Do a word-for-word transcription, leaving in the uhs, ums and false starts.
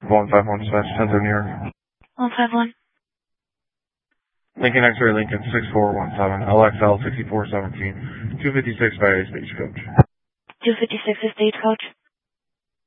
one five one, dispatch ten through New York. one five one. Lincoln X-ray, Lincoln six four one seven, L X L sixty-four seventeen, two fifty-six by a Stagecoach. two fifty-six is Stagecoach.